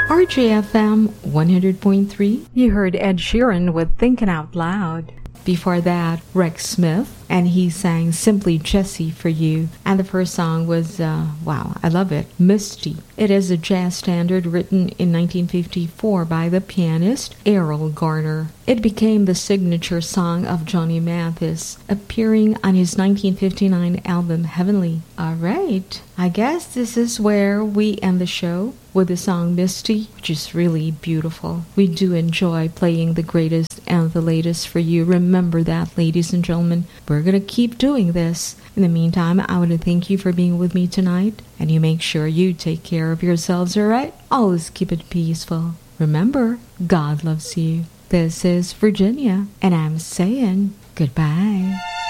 RJFM 100.3. You heard Ed Sheeran with Thinking Out Loud. Before that, Rex Smith, and he sang Simply Jessie for you. And the first song was, wow, I love it, Misty. It is a jazz standard written in 1954 by the pianist Errol Garner. It became the signature song of Johnny Mathis, appearing on his 1959 album Heavenly. All right, I guess this is where we end the show with the song Misty, which is really beautiful. We do enjoy playing the greatest and the latest for you. Remember that, ladies and gentlemen. We're going to keep doing this. In the meantime, I want to thank you for being with me tonight. And you make sure you take care of yourselves, all right? Always keep it peaceful. Remember, God loves you. This is Virginia, and I'm saying goodbye.